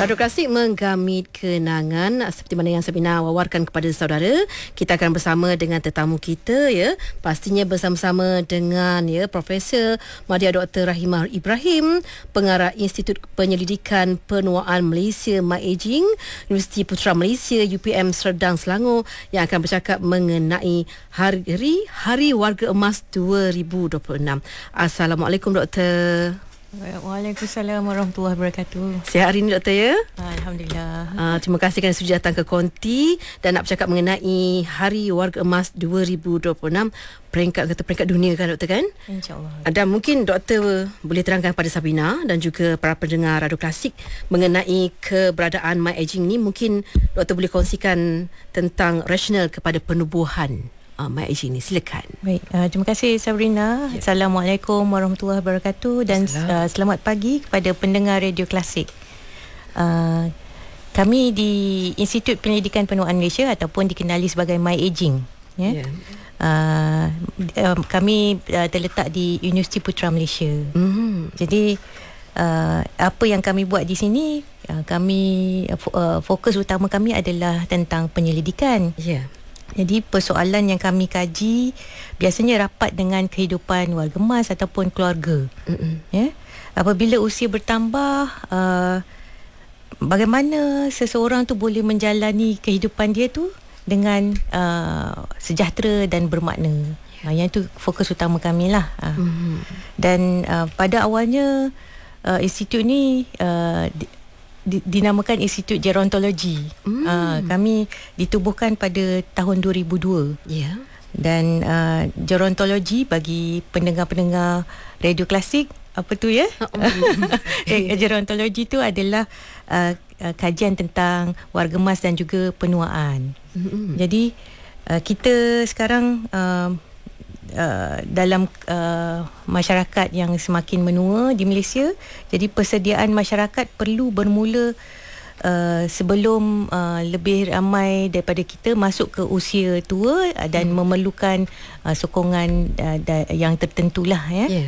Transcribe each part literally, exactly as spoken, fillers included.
Radio Klasik menggamit kenangan seperti mana yang Sabina wawarkan kepada saudara. Kita akan bersama dengan tetamu kita, ya. Pastinya bersama-sama dengan ya Profesor Madya Doktor Rahimah Ibrahim, Pengarah Institut Penyelidikan Penuaan Malaysia MyAgeing, Universiti Putra Malaysia U P M Serdang Selangor, yang akan bercakap mengenai Hari Hari Warga Emas dua ribu dua puluh enam. Assalamualaikum Doktor. Waalaikumsalam warahmatullahi wabarakatuh. Sihat hari ini Doktor, ya? Alhamdulillah. Uh, terima kasih kerana sudi datang ke Konti dan nak bercakap mengenai Hari Warga Emas dua ribu dua puluh enam, peringkat kata peringkat dunia kan Doktor, kan? InsyaAllah. Dan mungkin Doktor boleh terangkan pada Sabina dan juga para pendengar Radio Klasik mengenai keberadaan MyAgeing ni. Mungkin Doktor boleh kongsikan tentang rasional kepada penubuhan Uh, MyAgeing ni. Silakan. Baik, uh, terima kasih Sabrina. Ya. Assalamualaikum warahmatullahi wabarakatuh dan uh, selamat pagi kepada pendengar Radio Klasik. Uh, kami di Institut Penyelidikan Penuaan Malaysia ataupun dikenali sebagai MyAgeing, ya. Yeah. Uh, uh, kami uh, terletak di Universiti Putra Malaysia. Mm-hmm. Jadi uh, apa yang kami buat di sini, uh, kami uh, fokus utama kami adalah tentang penyelidikan. Ya. Yeah. Jadi persoalan yang kami kaji biasanya rapat dengan kehidupan warga emas ataupun keluarga. Mm-mm. Ya. Apabila usia bertambah, uh, bagaimana seseorang tu boleh menjalani kehidupan dia tu dengan uh, sejahtera dan bermakna. Uh, yang itu fokus utama kami lah. Uh. Mm-hmm. Dan uh, pada awalnya uh, institut ni uh, dinamakan Institut Gerontologi. Mm. Uh, kami ditubuhkan pada tahun dua ribu dua. Yeah. Dan uh, gerontologi bagi pendengar-pendengar Radio Klasik, apa tu ya? Gerontologi tu adalah uh, uh, kajian tentang warga emas dan juga penuaan. Mm-hmm. Jadi uh, kita sekarang uh, Uh, dalam uh, masyarakat yang semakin menua di Malaysia, jadi persediaan masyarakat perlu bermula uh, sebelum uh, lebih ramai daripada kita masuk ke usia tua uh, dan hmm. memerlukan uh, sokongan uh, da- yang tertentulah, ya. Yeah.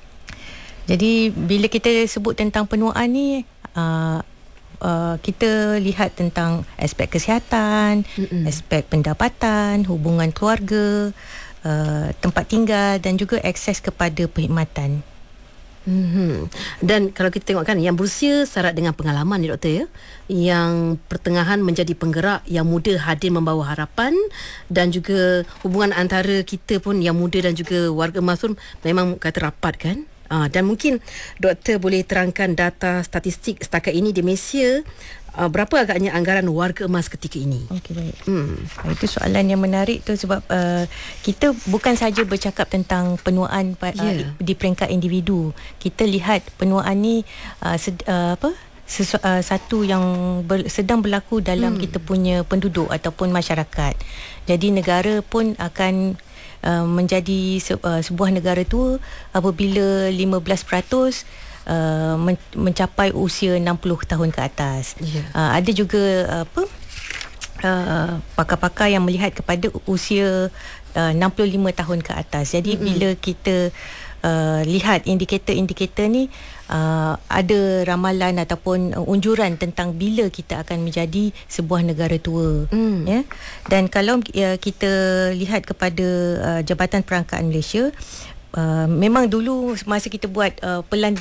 Jadi bila kita sebut tentang penuaan ni, uh, Uh, kita lihat tentang aspek kesihatan, mm-mm. aspek pendapatan, hubungan keluarga, uh, tempat tinggal dan juga akses kepada perkhidmatan. Mm-hmm. Dan kalau kita tengok kan, yang berusia syarat dengan pengalaman ni Doktor, ya, yang pertengahan menjadi penggerak, yang muda hadir membawa harapan, dan juga hubungan antara kita pun yang muda dan juga warga emas pun memang kata rapat kan. Uh, dan mungkin Doktor boleh terangkan data statistik setakat ini di Malaysia, uh, berapa agaknya anggaran warga emas ketika ini? Okey, baik. Hmm. Itu soalan yang menarik tu sebab uh, kita bukan saja bercakap tentang penuaan uh, yeah. di peringkat individu. Kita lihat penuaan ni uh, sed, uh, apa? Sesu, uh, satu yang ber, sedang berlaku dalam hmm. kita punya penduduk ataupun masyarakat. Jadi negara pun akan Uh, menjadi se, uh, sebuah negara tua apabila lima belas peratus uh, men, mencapai usia enam puluh tahun ke atas. Yeah. Uh, ada juga uh, apa uh, pakar-pakar yang melihat kepada usia uh, enam puluh lima tahun ke atas. Jadi mm-hmm. bila kita uh, lihat indikator-indikator ni, Uh, ada ramalan ataupun uh, unjuran tentang bila kita akan menjadi sebuah negara tua. Mm. Ya. Dan kalau uh, kita lihat kepada uh, Jabatan Perangkaan Malaysia, uh, memang dulu masa kita buat uh, pelan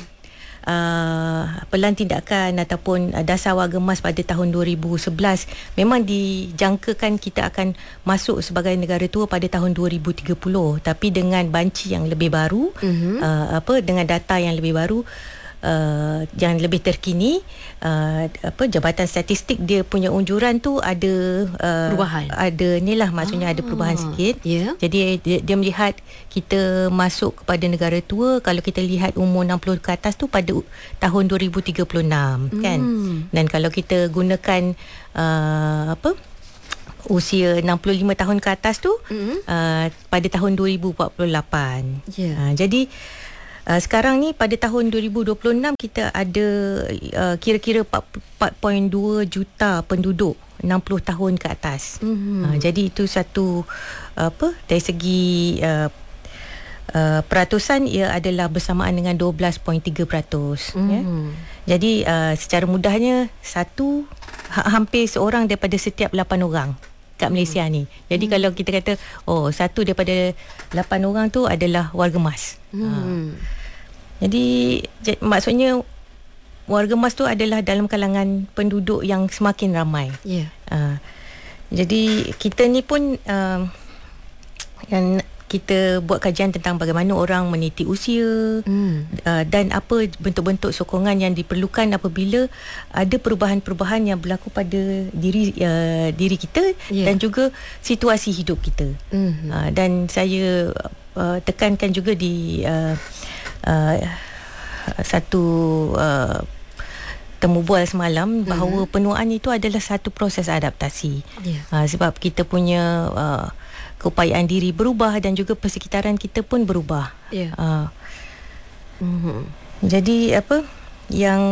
uh, pelan tindakan ataupun uh, dasar warga emas pada tahun dua ribu sebelas, memang dijangkakan kita akan masuk sebagai negara tua pada tahun dua ribu tiga puluh, tapi dengan banci yang lebih baru, mm-hmm. uh, apa dengan data yang lebih baru, Uh, yang lebih terkini, uh, apa Jabatan Statistik dia punya unjuran tu ada uh, perubahan, ada ni lah maksudnya ah, ada perubahan sikit. Yeah. Jadi dia, dia melihat kita masuk kepada negara tua kalau kita lihat umur enam puluh ke atas tu pada tahun dua ribu tiga puluh enam, mm. kan. Dan kalau kita gunakan uh, apa usia enam puluh lima tahun ke atas tu, mm. uh, pada tahun dua ribu empat puluh lapan. Yeah. Uh, jadi Uh, sekarang ni pada tahun dua ribu dua puluh enam kita ada uh, kira-kira empat perpuluhan dua juta penduduk enam puluh tahun ke atas. Mm-hmm. Uh, jadi itu satu apa dari segi uh, uh, peratusan ia adalah bersamaan dengan dua belas perpuluhan tiga peratus. Mm. Ya. Jadi uh, secara mudahnya satu ha- hampir seorang daripada setiap lapan orang kat Malaysia mm. ni. Jadi mm. kalau kita kata oh satu daripada lapan orang tu adalah warga emas. Mm. Uh. Jadi j- maksudnya warga emas tu adalah dalam kalangan penduduk yang semakin ramai. Yeah. Uh, jadi kita ni pun uh, yang kita buat kajian tentang bagaimana orang meniti usia mm. uh, dan apa bentuk-bentuk sokongan yang diperlukan apabila ada perubahan-perubahan yang berlaku pada diri uh, diri kita yeah. dan juga situasi hidup kita. Mm-hmm. Uh, dan saya uh, tekankan juga di uh, uh, satu uh, temu bual semalam bahawa mm-hmm. penuaan itu adalah satu proses adaptasi. Yeah. Uh, sebab kita punya uh, keupayaan diri berubah dan juga persekitaran kita pun berubah. Yeah. Uh, mm-hmm. Jadi apa yang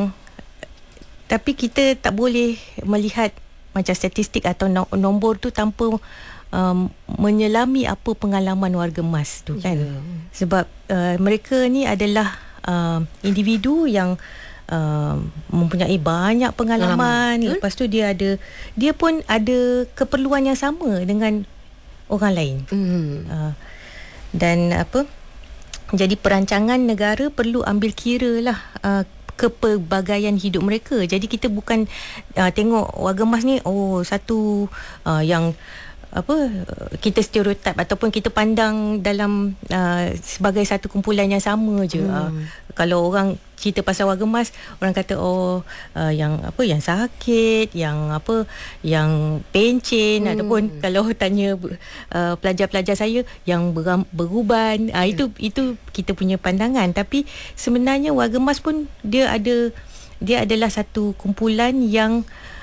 tapi kita tak boleh melihat macam statistik atau nombor tu tanpa um, menyelami apa pengalaman warga emas tu kan. Yeah. Sebab uh, mereka ni adalah uh, individu yang Uh, mempunyai banyak pengalaman. Pengalaman. Lepas tu dia ada dia pun ada keperluan yang sama dengan orang lain. Mm. Uh, dan apa? Jadi perancangan negara perlu ambil kira lah uh, kepelbagaian hidup mereka. Jadi kita bukan uh, tengok warga emas ni oh satu uh, yang apa kita stereotip ataupun kita pandang dalam uh, sebagai satu kumpulan yang sama je. Hmm. Uh, kalau orang cerita pasal warga emas, orang kata oh uh, yang apa yang sakit, yang apa yang pencen hmm. ataupun kalau tanya uh, pelajar-pelajar saya yang beram, beruban, uh, yeah. itu itu kita punya pandangan. Tapi sebenarnya warga emas pun dia ada dia adalah satu kumpulan yang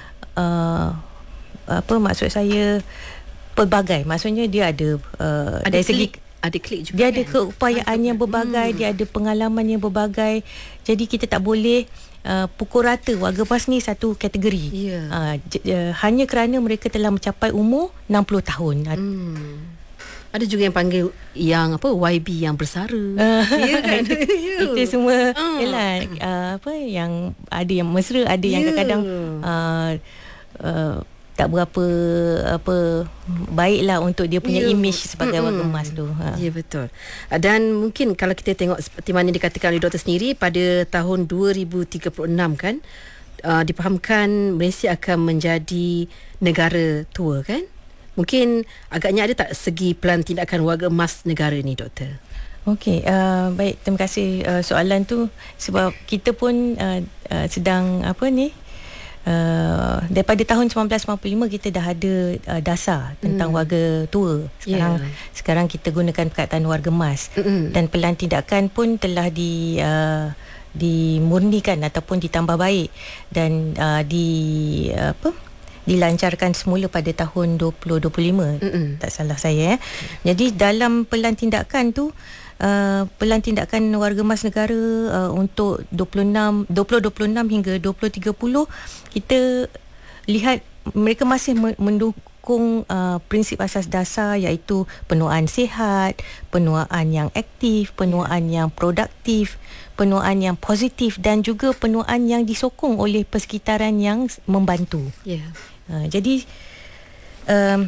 uh, apa maksud saya pelbagai. Maksudnya dia ada uh, ada dari klik, segi ada klik juga. Dia kan? ada keupayaan yang berbagai, hmm. dia ada pengalaman yang berbagai. Jadi kita tak boleh uh, pukul rata warga emas ni satu kategori. Yeah. Uh, j- uh, hanya kerana mereka telah mencapai umur enam puluh tahun. Hmm. Ada juga yang panggil yang apa Y B yang bersara. Uh, ya kan? itu, itu semua uh. yalah uh, apa yang ada yang mesra, ada yeah. yang kadang-kadang uh, uh, tak berapa apa baiklah untuk dia punya yeah. image sebagai mm-hmm. warga emas tu. Ha. Ya yeah, betul. Dan mungkin kalau kita tengok seperti mana dikatakan oleh doktor sendiri pada tahun dua ribu tiga puluh enam kan uh, dipahamkan Malaysia akan menjadi negara tua kan? Mungkin agaknya ada tak segi pelan tindakan warga emas negara ni doktor? Okey, uh, baik, terima kasih uh, soalan tu sebab kita pun uh, uh, sedang apa ni Uh, daripada tahun sembilan belas sembilan puluh lima kita dah ada uh, dasar tentang hmm. warga tua. Sekarang yeah. sekarang kita gunakan perkataan warga emas. Mm-hmm. Dan pelan tindakan pun telah di uh, dimurnikan ataupun ditambah baik dan uh, di uh, apa dilancarkan semula pada tahun dua ribu dua puluh lima. Mm-hmm. Tak salah saya eh. Jadi dalam pelan tindakan tu Uh, pelan tindakan warga emas negara uh, untuk dua puluh enam dua puluh dua puluh enam hingga dua puluh tiga puluh kita lihat mereka masih mendukung uh, prinsip asas dasar iaitu penuaan sihat, penuaan yang aktif, penuaan yang produktif, penuaan yang positif dan juga penuaan yang disokong oleh persekitaran yang membantu. Yeah. Uh, jadi um,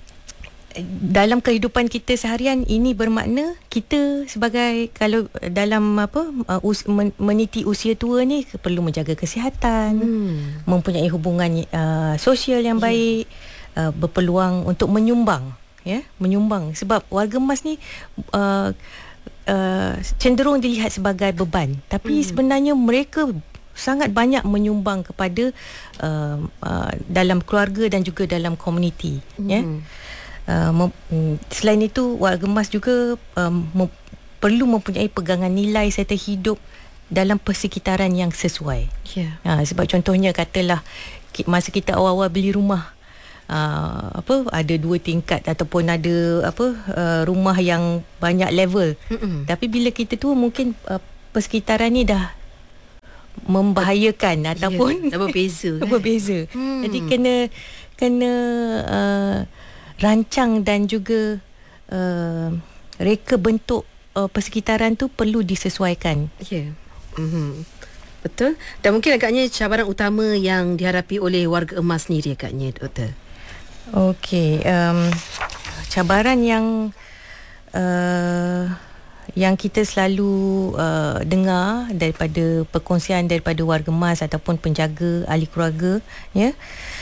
dalam kehidupan kita seharian ini bermakna kita sebagai kalau dalam apa uh, us, men, meniti usia tua ni perlu menjaga kesihatan, hmm. mempunyai hubungan uh, sosial yang baik, yeah. uh, berpeluang untuk menyumbang ya, menyumbang sebab warga emas ni uh, uh, cenderung dilihat sebagai beban tapi hmm. sebenarnya mereka sangat banyak menyumbang kepada uh, uh, dalam keluarga dan juga dalam komuniti hmm. ya. Uh, mem- selain itu warga emas juga um, mem- perlu mempunyai pegangan nilai serta hidup dalam persekitaran yang sesuai. Yeah. Uh, sebab contohnya katalah masa kita awal-awal beli rumah uh, apa ada dua tingkat ataupun ada apa uh, rumah yang banyak level. Mm-mm. Tapi bila kita tua mungkin uh, persekitaran ni dah membahayakan ataupun yeah, berbeza kan? berbeza. Hmm. Jadi kena kena uh, rancang dan juga uh, reka bentuk uh, persekitaran tu perlu disesuaikan. Ya. Yeah. Mm-hmm. Betul. Dan mungkin agaknya cabaran utama yang dihadapi oleh warga emas sendiri agaknya, Doktor. Okey, um, cabaran yang uh, yang kita selalu uh, dengar daripada perkongsian daripada warga emas ataupun penjaga ahli keluarga, ya,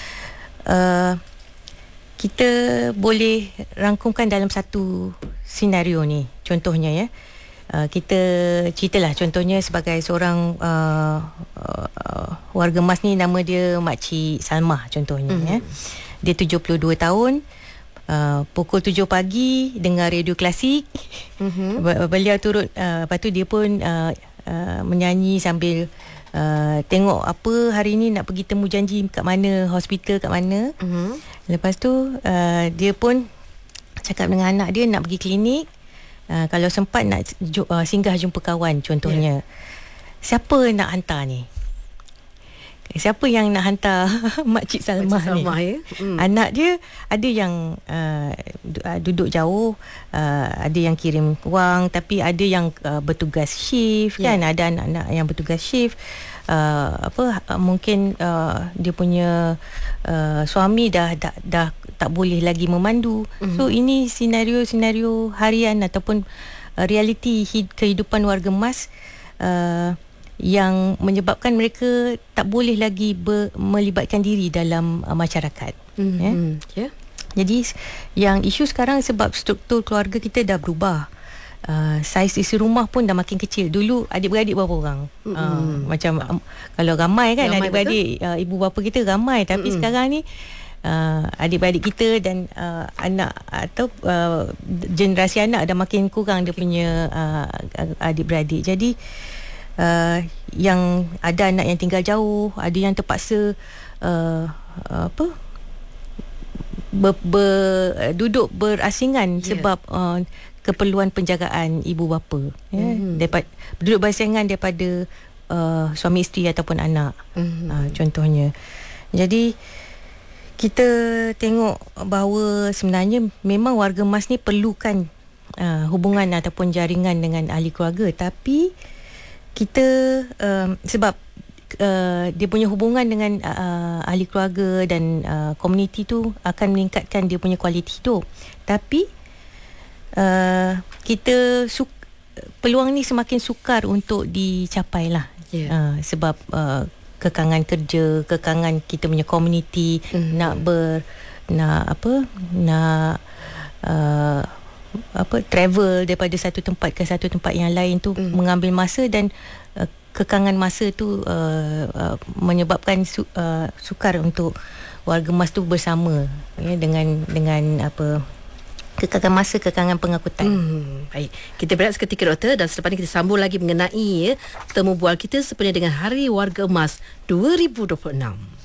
uh, kita boleh rangkumkan dalam satu senario ni. Contohnya, ya, uh, kita ceritalah contohnya sebagai seorang uh, uh, warga emas ni, nama dia Makcik Salmah contohnya, mm. ya. Dia tujuh puluh dua tahun, uh, pukul tujuh pagi dengar radio klasik. Mm-hmm. Beliau turut, uh, lepas tu dia pun uh, uh, menyanyi sambil uh, tengok apa hari ni nak pergi temu janji kat mana, hospital kat mana. Mm-hmm. Lepas tu uh, dia pun cakap dengan anak dia nak pergi klinik, uh, kalau sempat nak uh, singgah jumpa kawan contohnya. Yeah. Siapa nak hantar ni? Siapa yang nak hantar Makcik Salmah, Makcik Salmah ni? Ya? Hmm. Anak dia ada yang uh, duduk jauh, uh, ada yang kirim wang, tapi ada yang uh, bertugas shift, yeah. kan? Ada anak-anak yang bertugas shift. Uh, apa uh, mungkin uh, dia punya uh, suami dah, dah dah tak boleh lagi memandu. Mm-hmm. So ini senario-senario harian ataupun uh, realiti kehidupan warga emas uh, yang menyebabkan mereka tak boleh lagi ber, melibatkan diri dalam uh, masyarakat. Mm-hmm. Ya? Yeah. Jadi yang isu sekarang sebab struktur keluarga kita dah berubah. Uh, saiz isi rumah pun dah makin kecil. Dulu adik-beradik berapa orang? Mm-hmm. Uh, macam um, kalau ramai kan ramai adik-beradik, uh, ibu bapa kita ramai. Tapi mm-hmm. sekarang ni uh, adik-beradik kita dan uh, anak atau uh, generasi anak dah makin kurang dia punya uh, adik-beradik. Jadi Uh, yang ada anak yang tinggal jauh, ada yang terpaksa uh, apa ber, ber, duduk berasingan, yeah. sebab uh, keperluan penjagaan ibu bapa, ya, mm-hmm. daripada duduk berasingan daripada uh, suami isteri ataupun anak, mm-hmm. uh, contohnya. Jadi kita tengok bahawa sebenarnya memang warga emas ni perlukan uh, hubungan ataupun jaringan dengan ahli keluarga, tapi kita uh, sebab uh, dia punya hubungan dengan uh, ahli keluarga dan uh, komuniti tu akan meningkatkan dia punya kualiti hidup. Tapi uh, kita su- peluang ni semakin sukar untuk dicapai lah, yeah. uh, sebab uh, kekangan kerja, kekangan kita punya komuniti, mm-hmm. nak ber nak apa nak uh, apa travel daripada satu tempat ke satu tempat yang lain tu, mm. mengambil masa, dan uh, kekangan masa tu uh, uh, menyebabkan su, uh, sukar untuk warga emas tu bersama, ya, dengan dengan apa kekangan masa, kekangan pengangkutan. Hmm, baik. Kita berehat seketika, Doktor, dan selepas ini kita sambung lagi mengenai, ya, temu bual kita sepenuhnya dengan Hari Warga Emas dua ribu dua puluh enam.